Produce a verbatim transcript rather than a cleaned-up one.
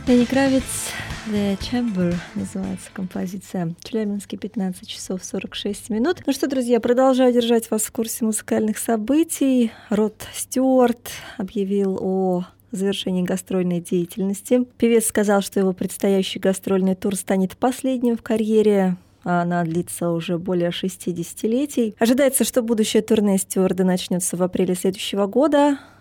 Lenny Kravitz, The Chamber называется композиция. Челябинске пятнадцать часов сорок шесть минут. Ну что, друзья, продолжаю держать вас в курсе музыкальных событий. Род Стюарт объявил о завершении гастрольной деятельности. Певец сказал, что его предстоящий гастрольный тур станет последним в карьере, а она длится уже более шестидесятилетий. Ожидается, что будущее турне Стюарда начнется в апреле следующего года.